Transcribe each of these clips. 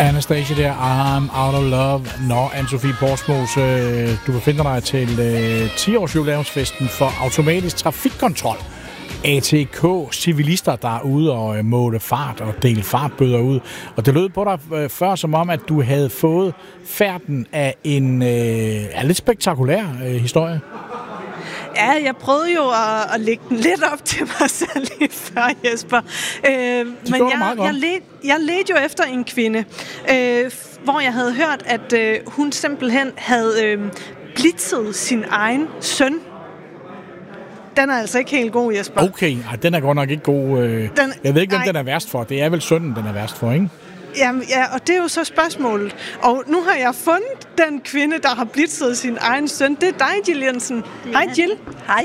Anastasia der, I'm out of love. Nå, Anne-Sophie Porsmos, du befinder dig til 10-års jubilæumsfesten for automatisk trafikkontrol. ATK civilister, der er ude og måle fart og dele fartbøder ud. Og det lød på dig før som om, at du havde fået færden af en lidt spektakulær historie. Ja, jeg prøvede jo at lægge den lidt op til mig selv lige før, Jesper. Men jeg ledte jo efter en kvinde, hvor jeg havde hørt, at hun simpelthen havde blitzet sin egen søn. Den er altså ikke helt god, Jesper. Okay, den er godt nok ikke god. Jeg ved ikke, hvem den er værst for. Det er vel sønnen, den er værst for, ikke? Jamen, ja, og det er jo så spørgsmålet. Og nu har jeg fundet den kvinde, der har blitzet sin egen søn. Det er dig, Jill Jensen. Hej, Jill. Hej.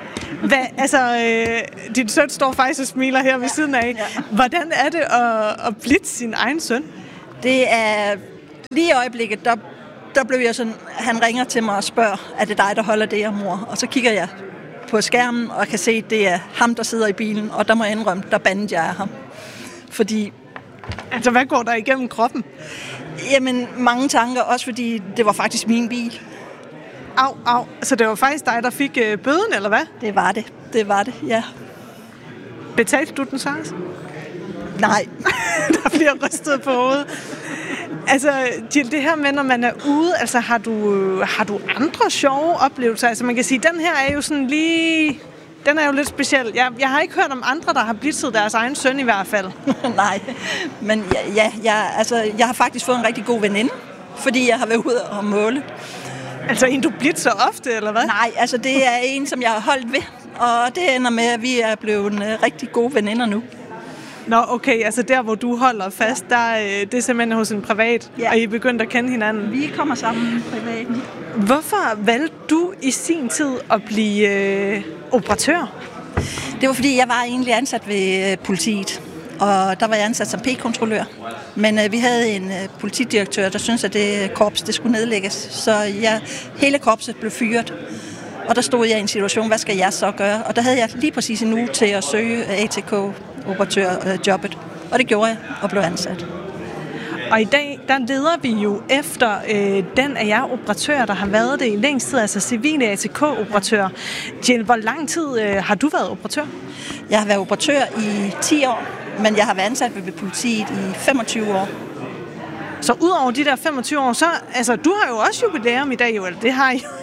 Din søn står faktisk og smiler her ved siden af. Ja. Hvordan er det at blitze sin egen søn? Det er lige i øjeblikket, der blev jeg sådan, han ringer til mig og spørger, er det dig, der holder det her, mor? Og så kigger jeg på skærmen og kan se, at det er ham, der sidder i bilen, og der må jeg indrømme, der bandede jeg af ham. Fordi... Altså, hvad går der igennem kroppen? Jamen, mange tanker, også fordi det var faktisk min bil. Au. Så det var faktisk dig, der fik bøden, eller hvad? Det var det, ja. Betalte du den så også? Nej. Der bliver rystet på hovedet. Altså, Jill, det her med, når man er ude, altså har du andre sjove oplevelser? Altså, man kan sige, den her er jo sådan lige... Den er jo lidt speciel. Jeg har ikke hørt om andre, der har blitzet deres egen søn i hvert fald. Nej, men jeg har faktisk fået en rigtig god veninde, fordi jeg har været ude og måle. Altså en, du blitzer ofte, eller hvad? Nej, altså det er en, som jeg har holdt ved, og det ender med, at vi er blevet rigtig gode veninder nu. Nå, okay, altså der, hvor du holder fast, det er simpelthen hos en privat, ja. Og I er begyndt at kende hinanden. Vi kommer sammen privat. Hvorfor valgte du i sin tid at blive operatør? Det var, fordi jeg var egentlig ansat ved politiet, og der var jeg ansat som P-kontrollør. Men vi havde en politidirektør, der syntes, at det korps det skulle nedlægges, så hele korpset blev fyret. Og der stod jeg i en situation, hvad skal jeg så gøre? Og der havde jeg lige præcis en uge til at søge ATK-operatørjobbet. Og det gjorde jeg, og blev ansat. Og i dag, der leder vi jo efter den af jer operatører, der har været det i længst tid, altså civile ATK-operatører. Jill, hvor lang tid har du været operatør? Jeg har været operatør i 10 år, men jeg har været ansat ved politiet i 25 år. Så ud over de der 25 år, så, altså, du har jo også jubilæum i dag, jo, eller det har I jo.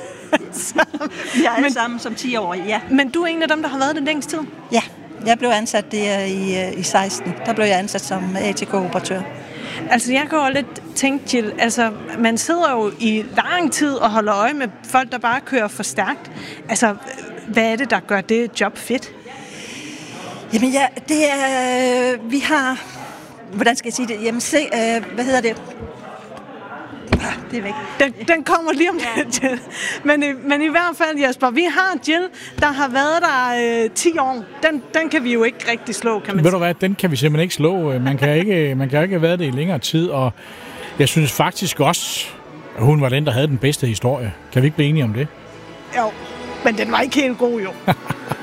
Vi er alle sammen som 10 år, ja. Men du er en af dem, der har været det længst tid? Ja, jeg blev ansat der i 16. Der blev jeg ansat som ATK-operatør. Altså, jeg kan jo lidt tænke, Jill, altså, man sidder jo i lang tid og holder øje med folk, der bare kører for stærkt. Altså, hvad er det, der gør det job fedt? Jamen, ja, det er... vi har... Hvordan skal jeg sige det? Jamen, hvad hedder det? Det er væk. Den kommer lige om lidt. Ja. Men i hvert fald, Jesper, vi har Jill, der har været der 10 år. Den kan vi jo ikke rigtig slå, kan man sige. Ved du hvad, den kan vi simpelthen ikke slå. Man kan ikke have været det i længere tid, og jeg synes faktisk også, at hun var den, der havde den bedste historie. Kan vi ikke blive enige om det? Jo, men den var ikke helt god, jo.